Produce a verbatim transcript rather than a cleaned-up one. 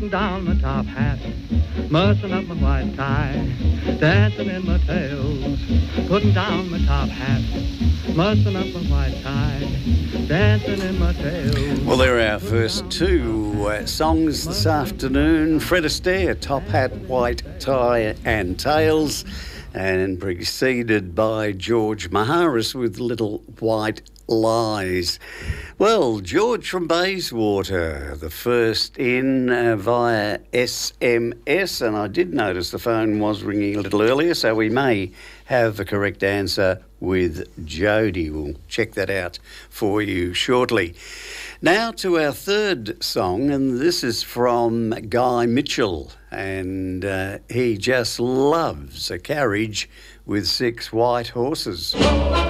Down my top hat, mussing up my white tie, dancing in my tails, putting down my top hat, mussing up my white tie, dancing in my tails. Well, there are our first two uh, songs this afternoon. Fred Astaire, Top Hat, White Tie and Tails, and preceded by George Maharis with Little White Lies. Well, George from Bayswater, the first in uh, via S M S, and I did notice the phone was ringing a little earlier, so we may have the correct answer with Jody. We'll check that out for you shortly. Now to our third song, and this is from Guy Mitchell, and uh, he just loves a carriage with six white horses.